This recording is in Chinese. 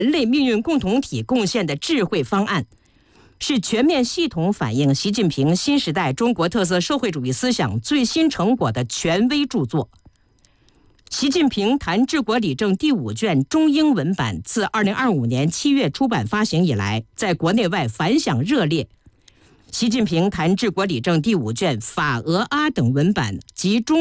人类命运共同体贡献的智慧方案，是全面系统反映习近平新时代中国特色社会主义思想最新成果的权威著作。习近平谈治国理政第5卷中英文版自2025年7月出版发行以来，在国内外反响热烈。习近平谈治国理政第5卷法、俄、阿等文版及中